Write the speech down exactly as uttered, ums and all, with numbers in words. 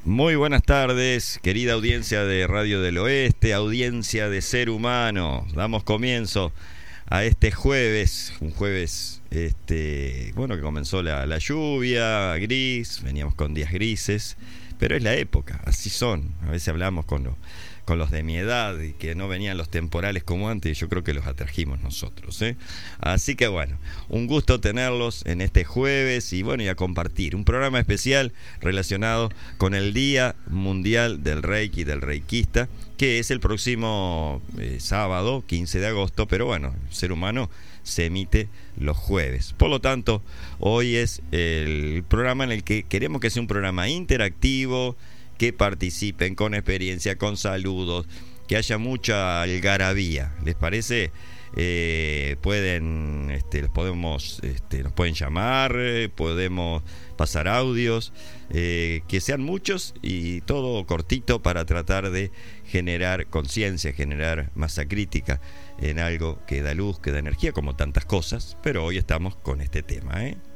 Muy buenas tardes, querida audiencia de Radio del Oeste, audiencia de Ser Humano. Damos comienzo a este jueves, un jueves, este, bueno, que comenzó la, la lluvia, gris, veníamos con días grises, pero es la época, así son. A veces hablamos con los, con los de mi edad y que no venían los temporales como antes, y yo creo que los atrajimos nosotros, ¿eh? Así que bueno, un gusto tenerlos en este jueves y bueno, y a compartir un programa especial relacionado con el Día Mundial del Reiki, del Reikista, que es el próximo eh, sábado, quince de agosto, pero bueno, el Ser Humano se emite los jueves. Por lo tanto, hoy es el programa en el que queremos que sea un programa interactivo, que participen con experiencia, con saludos, que haya mucha algarabía. ¿Les parece? Eh, pueden, este, los podemos, este, nos pueden llamar, eh, podemos pasar audios, eh, que sean muchos y todo cortito para tratar de generar conciencia, generar masa crítica en algo que da luz, que da energía, como tantas cosas, pero hoy estamos con este tema, ¿eh?